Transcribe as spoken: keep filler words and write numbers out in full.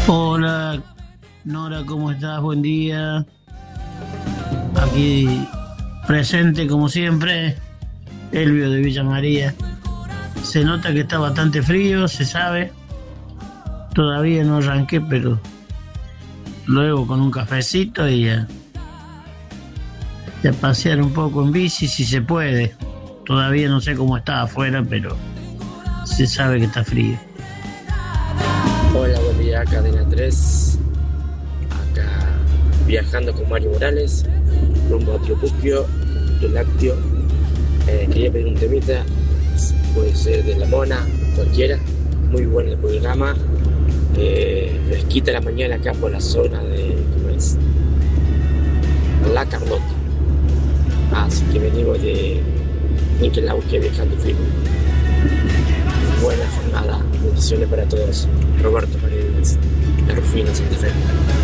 Hola, Nora, ¿cómo estás? Buen día. Aquí presente como siempre, Elvio de Villa María. Se nota que está bastante frío, se sabe. Todavía no arranqué, pero luego con un cafecito y a, y a pasear un poco en bici si se puede. Todavía no sé cómo está afuera, pero se sabe que está frío. Hola, buen día, Cadena tres. Acá viajando con Mario Morales, rumbo a Tiopuquio, un lácteo. Eh, quería pedir un temita, puede ser de La Mona, cualquiera. Muy bueno el programa. Eh, fresquita la mañana acá por la zona de, ¿cómo es? La Carlota. Así que venimos de Niquelauque viajando frío. Buena jornada, bendiciones para todos. Roberto Paredes, de Rufino, Santa Fe.